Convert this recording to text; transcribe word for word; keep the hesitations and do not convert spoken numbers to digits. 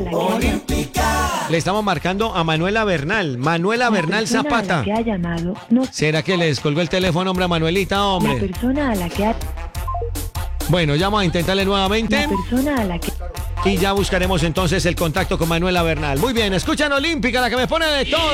la que Le estamos marcando a Manuela Bernal. Manuela La Bernal persona a la Zapata. que ha llamado no. ¿Será que le descolgó el teléfono, hombre, a Manuelita, La hombre? persona a la que ha. Bueno, ya vamos a intentarle nuevamente. La persona a la que. Y ya buscaremos entonces el contacto con Manuela Bernal. Muy bien, escuchan Olímpica, la que me pone de todo.